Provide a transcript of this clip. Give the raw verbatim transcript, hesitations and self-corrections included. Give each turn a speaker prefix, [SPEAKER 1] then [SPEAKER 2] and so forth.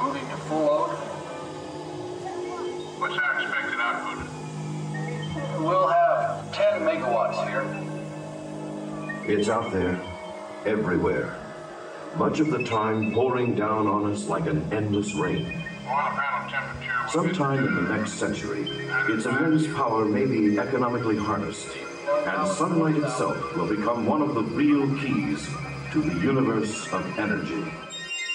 [SPEAKER 1] moving to full load.
[SPEAKER 2] What's our expected output?
[SPEAKER 1] We'll have ten megawatts here.
[SPEAKER 3] It's out there, everywhere. Much of the time pouring down on us like an endless rain.
[SPEAKER 2] Oil panel temperature.
[SPEAKER 3] Sometime in the next century, its immense power may be economically harnessed, and sunlight itself will become one of the real keys to the universe of energy.